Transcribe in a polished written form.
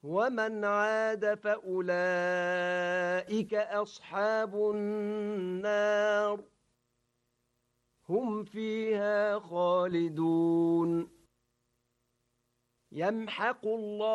ومن عاد فأولئك أصحاب النار هم فيها خالدون يمحق الله